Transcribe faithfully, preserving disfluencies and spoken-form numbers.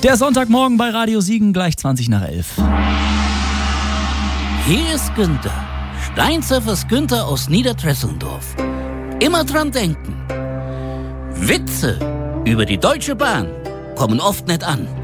Der Sonntagmorgen bei Radio Siegen, gleich zwanzig nach elf. Hier ist Günther, Steinsurfers Günther aus Niederdresselndorf. Immer dran denken. Witze über die Deutsche Bahn kommen oft nicht an.